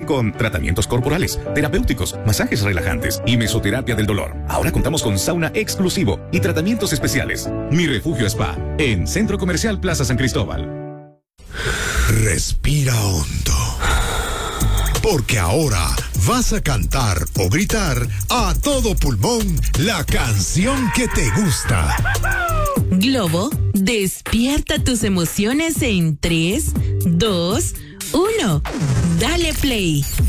con tratamientos corporales, terapéuticos, masajes relajantes y mesoterapia del dolor. Ahora contamos con sauna exclusivo y tratamientos especiales. Mi Refugio Spa, en Centro Comercial Plaza San Cristóbal. Respira hondo, porque ahora vas a cantar o gritar a todo pulmón la canción que te gusta. Globo, despierta tus emociones en 3, 2, 1. Dale play.